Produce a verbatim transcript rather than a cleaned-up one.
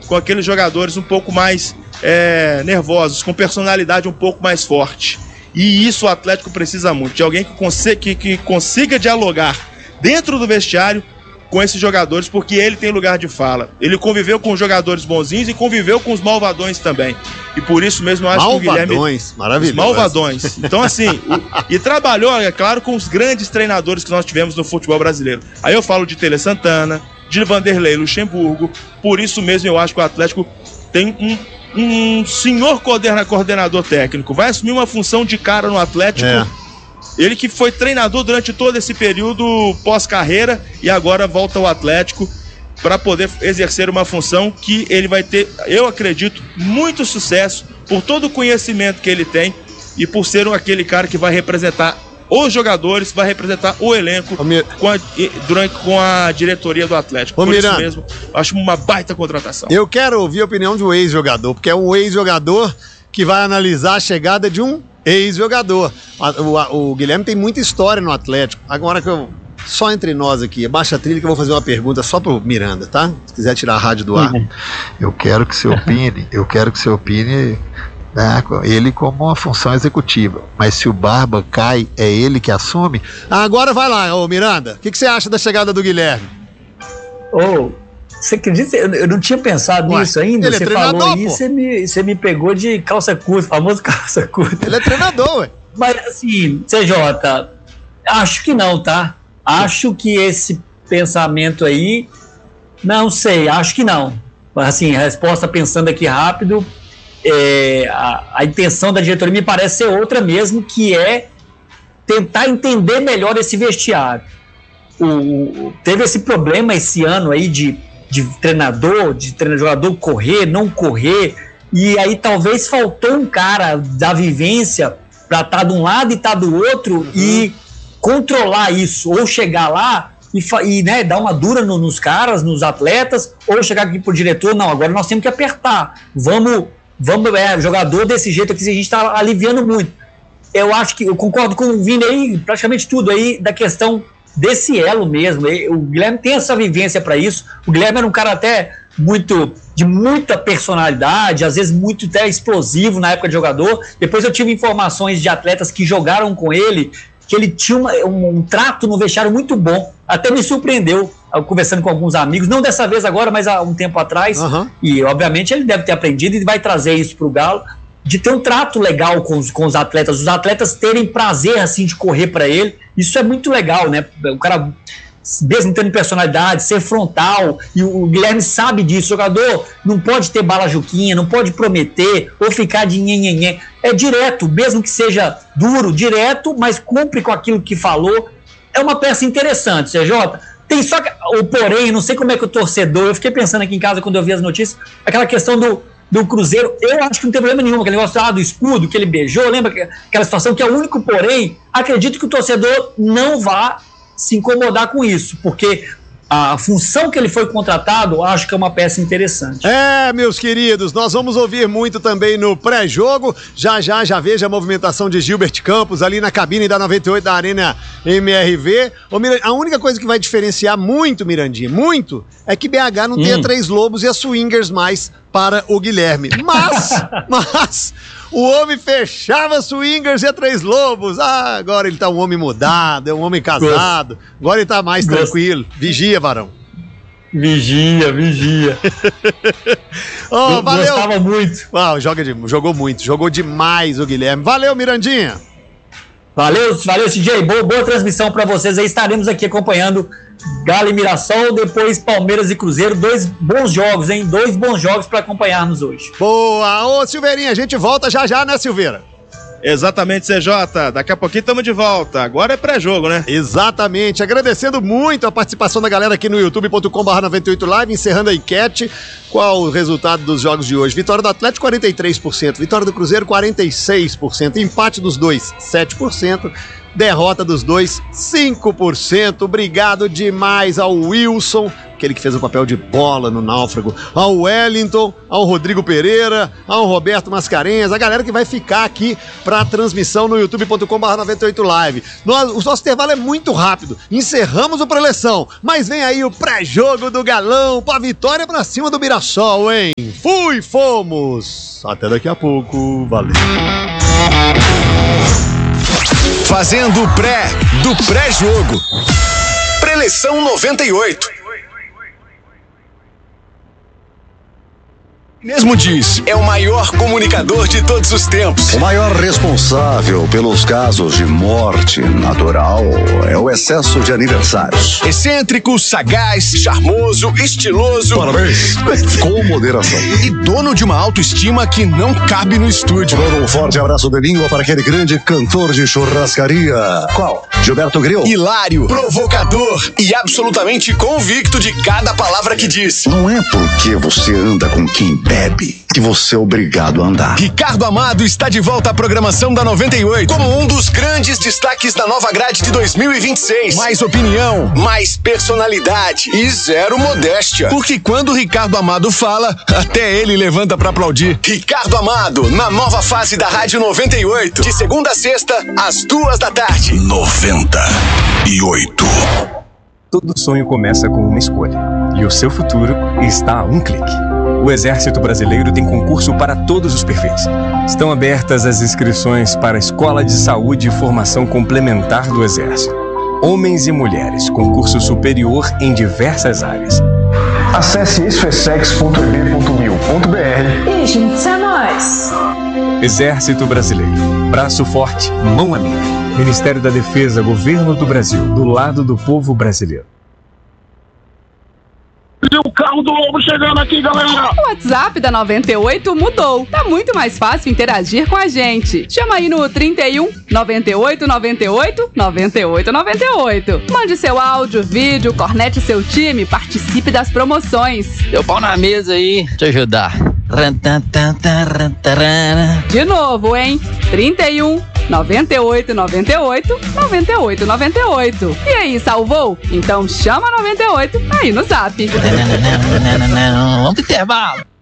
com aqueles jogadores um pouco mais é, nervosos, com personalidade um pouco mais forte. E isso o Atlético precisa muito, de alguém que consiga, que, que consiga dialogar dentro do vestiário com esses jogadores, porque ele tem lugar de fala. Ele conviveu com os jogadores bonzinhos e conviveu com os malvadões também. E por isso mesmo eu acho malvadões, que o Guilherme... Malvadões, maravilhoso. Malvadões. Então assim, o... e trabalhou, é claro, com os grandes treinadores que nós tivemos no futebol brasileiro. Aí eu falo de Tele Santana, de Vanderlei Luxemburgo. Por isso mesmo eu acho que o Atlético tem um, um senhor coordenador técnico. Vai assumir uma função de cara no Atlético... É. Ele que foi treinador durante todo esse período pós-carreira e agora volta ao Atlético para poder exercer uma função que ele vai ter, eu acredito, muito sucesso por todo o conhecimento que ele tem e por ser aquele cara que vai representar os jogadores, vai representar o elenco com a, durante, com a diretoria do Atlético. Ô, por Miranda, isso mesmo, acho uma baita contratação. Eu quero ouvir a opinião de um ex-jogador, porque é um ex-jogador que vai analisar a chegada de um ex-jogador. O, o Guilherme tem muita história no Atlético. Agora que eu... Só entre nós aqui, baixa a trilha que eu vou fazer uma pergunta só pro Miranda, tá? Se quiser tirar a rádio do ar. Uhum. Eu quero que você opine, eu quero que você opine, né, ele como uma função executiva. Mas se o Barba cai, é ele que assume? Agora vai lá, ô Miranda. O que, que você acha da chegada do Guilherme? Ô... Oh. Você acredita? Eu não tinha pensado Ué, nisso ainda. Você é falou isso e me, você me pegou de calça curta, famoso calça curta. Ele é treinador, ué. Mas assim, C J, acho que não, tá? Acho que esse pensamento aí, não sei, acho que não. Assim, a resposta pensando aqui rápido, é, a, a intenção da diretoria me parece ser outra mesmo, que é tentar entender melhor esse vestiário. O, teve esse problema esse ano aí de de treinador, de treinador, jogador correr, não correr, e aí talvez faltou um cara da vivência para estar tá de um lado e estar tá do outro uhum. e controlar isso, ou chegar lá e, e né, dar uma dura no, nos caras, nos atletas, ou chegar aqui pro diretor, não, agora nós temos que apertar, vamos, vamos é, jogador desse jeito aqui, a gente está aliviando muito. Eu acho que, eu concordo com o Vini aí, praticamente tudo aí, da questão desse elo mesmo. O Guilherme tem essa vivência para isso. O Guilherme era um cara até muito, de muita personalidade, às vezes muito até explosivo na época de jogador. Depois eu tive informações de atletas que jogaram com ele, que ele tinha uma, um, um trato no vestiário muito bom. Até me surpreendeu, conversando com alguns amigos, não dessa vez agora, mas há um tempo atrás. Uhum. E obviamente ele deve ter aprendido e vai trazer isso para o Galo, de ter um trato legal com os, com os atletas, os atletas terem prazer assim de correr para ele. Isso é muito legal, né? O cara, mesmo tendo personalidade, ser frontal, e o Guilherme sabe disso. O jogador não pode ter bala juquinha, não pode prometer ou ficar de nhenhenhé. É direto, mesmo que seja duro, direto, mas cumpre com aquilo que falou. É uma peça interessante, C J. Tem só o porém, não sei como é que o torcedor... Eu fiquei pensando aqui em casa quando eu vi as notícias, aquela questão do... do Cruzeiro, eu acho que não tem problema nenhum, aquele negócio lá do escudo que ele beijou, lembra aquela situação que é o único porém, acredito que o torcedor não vá se incomodar com isso, porque a função que ele foi contratado, acho que é uma peça interessante. É, meus queridos, nós vamos ouvir muito também no pré-jogo, já já, já veja a movimentação de Gilbert Campos ali na cabine da noventa e oito da Arena M R V. Ô, Mirand... A única coisa que vai diferenciar muito, Mirandinha, muito, é que B H não hum. tem a Três Lobos e a Swingers mais para o Guilherme. Mas, mas, o homem fechava Swingers e a Três Lobos. Ah, agora ele tá um homem mudado, é um homem casado. Agora ele tá mais Gosto. tranquilo. Vigia, varão. Vigia, vigia. Oh, valeu. Gostava muito. Ah, joga de, jogou muito, jogou demais o Guilherme. Valeu, Mirandinha. Valeu, valeu, C J. Boa, boa transmissão para vocês aí. Estaremos aqui acompanhando Galo e Mirassol, depois Palmeiras e Cruzeiro. Dois bons jogos, hein? Dois bons jogos para acompanharmos hoje. Boa! Ô, Silveirinha, a gente volta já já, né, Silveira? Exatamente, C J. Daqui a pouquinho estamos de volta. Agora é pré-jogo, né? Exatamente. Agradecendo muito a participação da galera aqui no youtube ponto com barra noventa e oito live, encerrando a enquete. Qual o resultado dos jogos de hoje? Vitória do Atlético, quarenta e três por cento. Vitória do Cruzeiro, quarenta e seis por cento. Empate dos dois, sete por cento. Derrota dos dois, cinco por cento. Obrigado demais ao Wilson, que aquele que fez o papel de Bola no Náufrago, ao Wellington, ao Rodrigo Pereira, ao Roberto Mascarenhas, a galera que vai ficar aqui pra transmissão no youtube ponto com barra noventa e oito live. Nós, o nosso intervalo é muito rápido, encerramos o preleção, mas vem aí o pré-jogo do Galão pra vitória pra cima do Mirassol, hein? Fui, fomos! Até daqui a pouco, valeu! Fazendo o pré do pré-jogo. Preleção noventa e oito. Mesmo diz, é o maior comunicador de todos os tempos. O maior responsável pelos casos de morte natural é o excesso de aniversários. Excêntrico, sagaz, charmoso, estiloso. Parabéns, com moderação. E dono de uma autoestima que não cabe no estúdio. Manda um forte abraço de língua para aquele grande cantor de churrascaria. Qual? Gilberto Gril. Hilário, provocador e absolutamente convicto de cada palavra que diz. Não é porque você anda com quem bebe que você é obrigado a andar. Ricardo Amado está de volta à programação da noventa e oito como um dos grandes destaques da nova grade de dois mil e vinte e seis. Mais opinião, mais personalidade e zero modéstia. Porque quando o Ricardo Amado fala, até ele levanta pra aplaudir. Ricardo Amado, na nova fase da Rádio noventa e oito, de segunda a sexta, às duas da tarde. noventa e oito. Todo sonho começa com uma escolha. E o seu futuro está a um clique. O Exército Brasileiro tem concurso para todos os perfis. Estão abertas as inscrições para a Escola de Saúde e Formação Complementar do Exército. Homens e mulheres, concurso superior em diversas áreas. Acesse issoessex ponto e b ponto mil ponto b r e junte-se a nós. Exército Brasileiro. Braço forte, mão amiga. Ministério da Defesa, Governo do Brasil. Do lado do povo brasileiro. E o carro do Lobo chegando aqui, galera! O WhatsApp da noventa e oito mudou. Tá muito mais fácil interagir com a gente. Chama aí no trinta e um, noventa e oito, noventa e oito, noventa e oito, noventa e oito. Mande seu áudio, vídeo, cornete seu time, participe das promoções. Deu pau na mesa aí, te ajudar. De novo, hein? trinta e um, noventa e oito, noventa e oito, noventa e oito, noventa e oito. E aí, salvou? Então chama noventa e oito aí no Zap. Vamos pro intervalo.